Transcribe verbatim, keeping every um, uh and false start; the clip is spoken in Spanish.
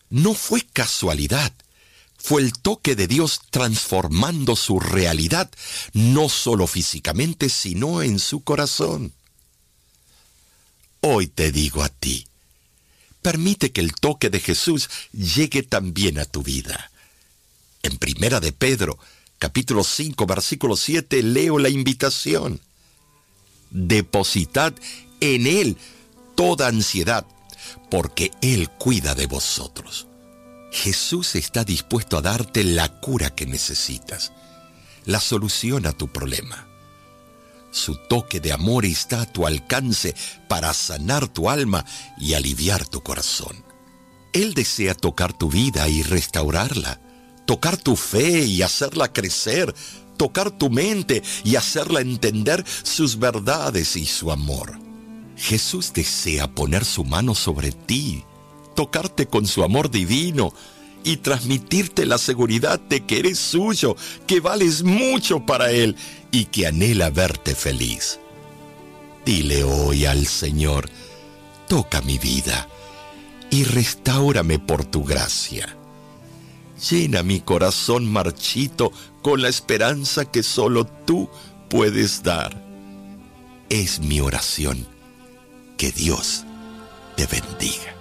No fue casualidad. Fue el toque de Dios transformando su realidad, no solo físicamente, sino en su corazón. Hoy te digo a ti, permite que el toque de Jesús llegue también a tu vida. En Primera de Pedro, capítulo cinco, versículo siete, leo la invitación. Depositad en Él toda ansiedad, porque Él cuida de vosotros. Jesús está dispuesto a darte la cura que necesitas, la solución a tu problema. Su toque de amor está a tu alcance para sanar tu alma y aliviar tu corazón. Él desea tocar tu vida y restaurarla, tocar tu fe y hacerla crecer, tocar tu mente y hacerla entender sus verdades y su amor. Jesús desea poner su mano sobre ti, tocarte con su amor divino y transmitirte la seguridad de que eres suyo, que vales mucho para Él y que anhela verte feliz. Dile hoy al Señor, toca mi vida y restáurame por tu gracia. Llena mi corazón marchito con la esperanza que solo tú puedes dar. Es mi oración. Que Dios te bendiga.